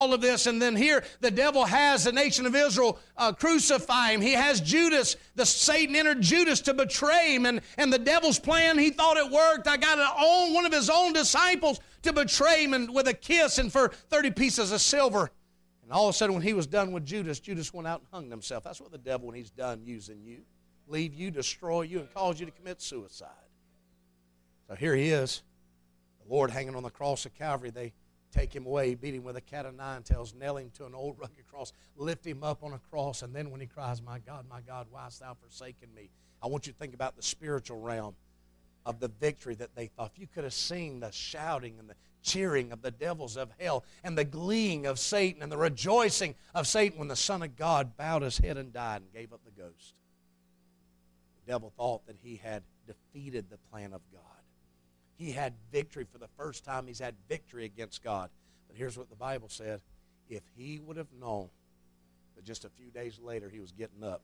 all of this, and then here the devil has the nation of Israel crucify him. He has Judas, Satan entered Judas to betray him, and the devil's plan, he thought it worked. I got one of his own disciples to betray him and with a kiss and for 30 pieces of silver. And all of a sudden when he was done with Judas, Judas went out and hung himself. That's what the devil, when he's done using you, leave you, destroy you, and cause you to commit suicide. So here he is, the Lord hanging on the cross of Calvary. They take him away, beat him with a cat of nine tails, nail him to an old rugged cross, lift him up on a cross, and then when he cries, my God, why hast thou forsaken me? I want you to think about the spiritual realm of the victory that they thought. If you could have seen the shouting and the cheering of the devils of hell and the gleeing of Satan and the rejoicing of Satan when the Son of God bowed his head and died and gave up the ghost. The devil thought that he had defeated the plan of God. He had victory for the first time. He's had victory against God. But here's what the Bible said. If he would have known that just a few days later he was getting up.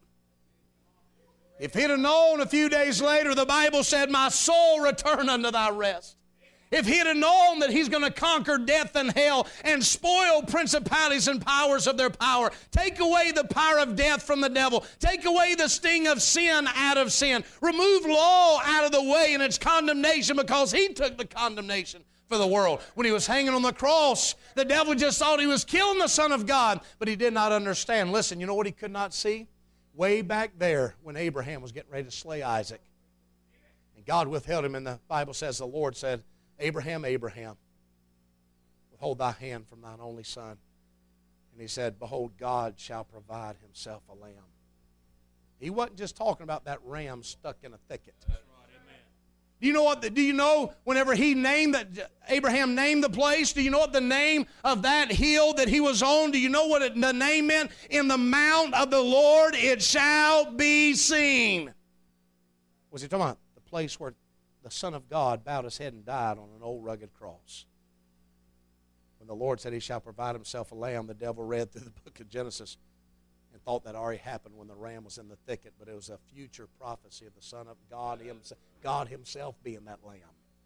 If he'd have known a few days later, the Bible said, my soul return unto thy rest. If he'd have known that he's going to conquer death and hell and spoil principalities and powers of their power, take away the power of death from the devil, take away the sting of sin out of sin, remove law out of the way and its condemnation, because he took the condemnation for the world. When he was hanging on the cross, the devil just thought he was killing the Son of God, but he did not understand. Listen, you know what he could not see? Way back there when Abraham was getting ready to slay Isaac, and God withheld him, and the Bible says, the Lord said, Abraham, Abraham, withhold thy hand from thine only son. And he said, behold, God shall provide himself a lamb. He wasn't just talking about that ram stuck in a thicket. That's right, amen. Do you know whenever Abraham named the place, do you know what the name of that hill that he was on, do you know what the name meant? In the mount of the Lord it shall be seen. Was he talking about the place where the Son of God bowed his head and died on an old rugged cross? When the Lord said he shall provide himself a lamb, the devil read through the book of Genesis and thought that already happened when the ram was in the thicket, but it was a future prophecy of the Son of God, God himself being that lamb.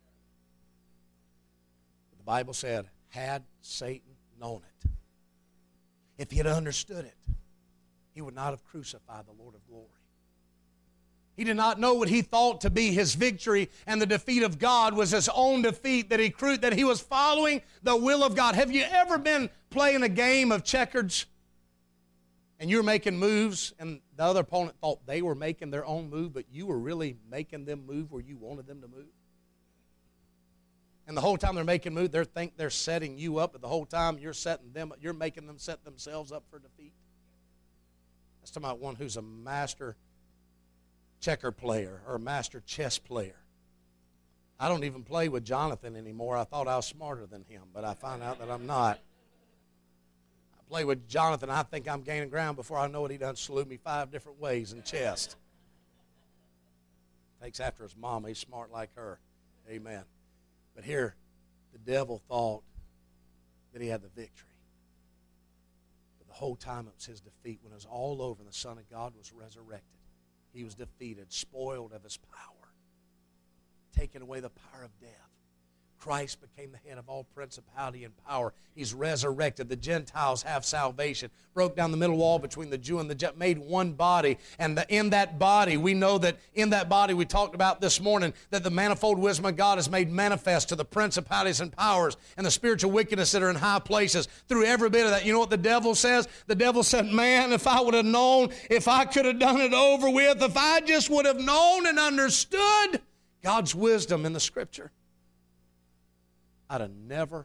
But the Bible said, had Satan known it, if he had understood it, he would not have crucified the Lord of glory. He did not know what he thought to be his victory, and the defeat of God was his own defeat, that he was following the will of God. Have you ever been playing a game of checkers and you were making moves and the other opponent thought they were making their own move, but you were really making them move where you wanted them to move? And the whole time they're making moves, they think they're setting you up, but the whole time you're making them set themselves up for defeat. That's talking about one who's a master checker player or a master chess player. I don't even play with Jonathan anymore. I thought I was smarter than him, but I find out that I'm not. I play with Jonathan. I think I'm gaining ground. Before I know it, he done slew me 5 different ways in chess. Takes after his mama. He's smart like her. Amen. But here, the devil thought that he had the victory. But the whole time it was his defeat. When it was all over and the Son of God was resurrected, he was defeated, spoiled of his power, taking away the power of death. Christ became the head of all principality and power. He's resurrected. The Gentiles have salvation. Broke down the middle wall between the Jew and the Gentile, made one body. And in that body, we know that in that body we talked about this morning, that the manifold wisdom of God is made manifest to the principalities and powers and the spiritual wickedness that are in high places. Through every bit of that, you know what the devil says? The devil said, man, if I would have known, if I could have done it over with, if I just would have known and understood God's wisdom in the Scripture, I'd have never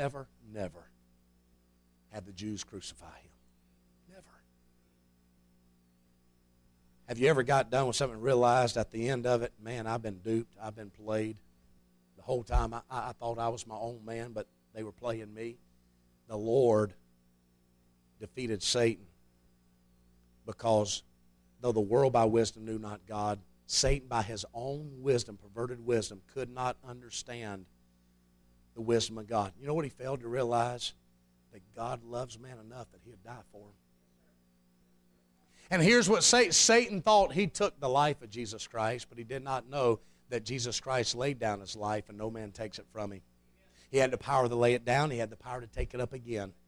had the Jews crucify him. Never. Have you ever got done with something and realized at the end of it, man, I've been duped, I've been played. The whole time I thought I was my own man, but they were playing me. The Lord defeated Satan because though the world by wisdom knew not God, Satan by his own wisdom, perverted wisdom, could not understand the wisdom of God. You know what he failed to realize? That God loves man enough that he'd die for him. And here's what Satan thought. He took the life of Jesus Christ, but he did not know that Jesus Christ laid down his life and no man takes it from him. He had the power to lay it down. He had the power to take it up again.